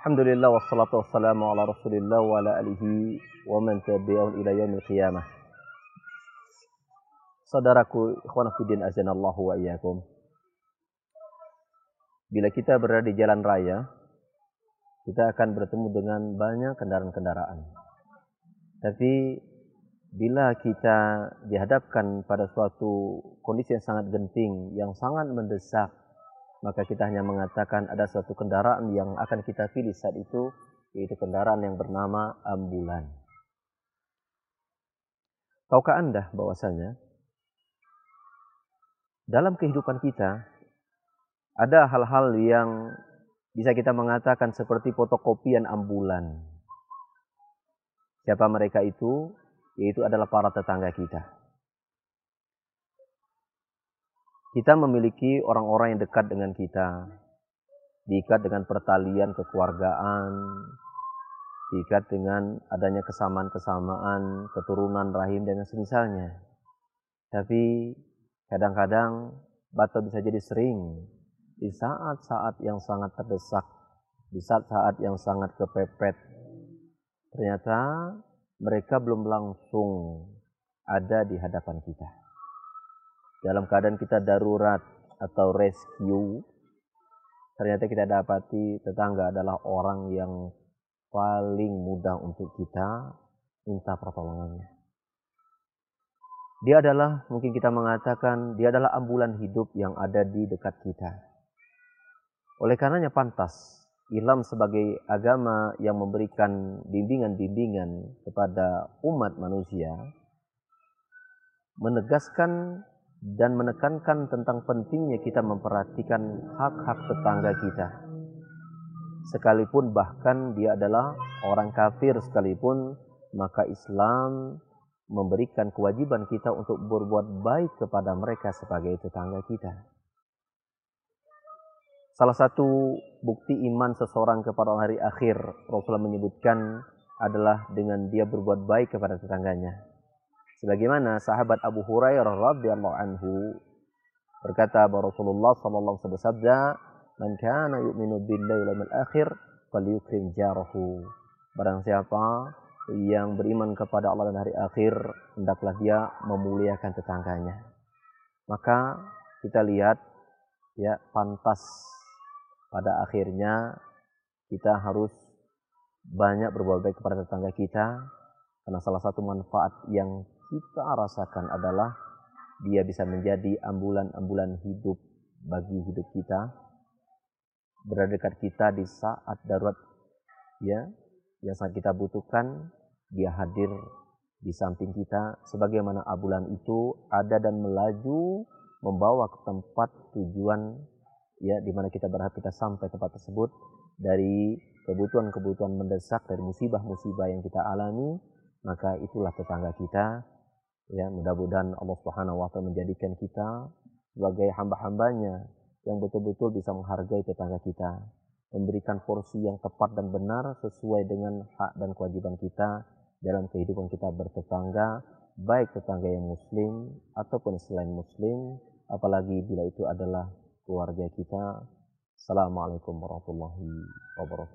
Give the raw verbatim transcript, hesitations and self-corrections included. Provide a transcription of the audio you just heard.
Alhamdulillah wassalatu wassalamu ala Rasulillah wa ala alihi wa man tabi'ahum ila yaumil qiyamah. Saudaraku, ikhwan fillah azanallahu wa iyyakum. Bila kita berada di jalan raya, kita akan bertemu dengan banyak kendaraan-kendaraan. Tapi bila kita dihadapkan pada suatu kondisi yang sangat genting, yang sangat mendesak, maka kita hanya mengatakan ada suatu kendaraan yang akan kita pilih saat itu, yaitu kendaraan yang bernama ambulan. Tahukah Anda bahwasanya dalam kehidupan kita ada hal-hal yang bisa kita mengatakan seperti fotokopian ambulan. Siapa mereka itu? Yaitu adalah para tetangga kita. Kita memiliki orang-orang yang dekat dengan kita, diikat dengan pertalian kekeluargaan, diikat dengan adanya kesamaan-kesamaan, keturunan rahim dan semisalnya. Tapi kadang-kadang batal bisa jadi sering di saat-saat yang sangat terdesak, di saat-saat yang sangat kepepet. Ternyata mereka belum langsung ada di hadapan kita. Dalam keadaan kita darurat atau rescue, ternyata kita dapati tetangga adalah orang yang paling mudah untuk kita minta pertolongannya. Dia adalah, mungkin kita mengatakan, dia adalah ambulan hidup yang ada di dekat kita. Oleh karenanya pantas, Islam sebagai agama yang memberikan bimbingan-bimbingan kepada umat manusia, menegaskan dan menekankan tentang pentingnya kita memperhatikan hak-hak tetangga kita. Sekalipun bahkan dia adalah orang kafir sekalipun, maka Islam memberikan kewajiban kita untuk berbuat baik kepada mereka sebagai tetangga kita. Salah satu bukti iman seseorang kepada hari akhir, Rasulullah menyebutkan adalah dengan dia berbuat baik kepada tetangganya. Sebagaimana sahabat Abu Hurairah radhiyallahu anhu berkata bahwa Rasulullah sallallahu alaihi wasallam bersabda, "Man kana yu'minu billahi wal yawmil akhir falyukrim jarahu." Barang siapa yang beriman kepada Allah dan hari akhir, hendaklah dia memuliakan tetangganya. Maka kita lihat ya, pantas pada akhirnya kita harus banyak berbuat baik kepada tetangga kita, karena salah satu manfaat yang kita rasakan adalah dia bisa menjadi ambulan-ambulan hidup bagi hidup kita, berada dekat kita di saat darurat ya, yang sangat kita butuhkan. Dia hadir di samping kita, sebagaimana ambulan itu ada dan melaju membawa ke tempat tujuan ya, di mana kita berharap kita sampai tempat tersebut dari kebutuhan-kebutuhan mendesak, dari musibah-musibah yang kita alami. Maka itulah tetangga kita. Ya, mudah-mudahan Allah Subhanahu wa taala menjadikan kita sebagai hamba-hambanya yang betul-betul bisa menghargai tetangga kita, memberikan porsi yang tepat dan benar sesuai dengan hak dan kewajiban kita dalam kehidupan kita bertetangga, baik tetangga yang muslim ataupun selain muslim, apalagi bila itu adalah keluarga kita. Assalamualaikum warahmatullahi wabarakatuh.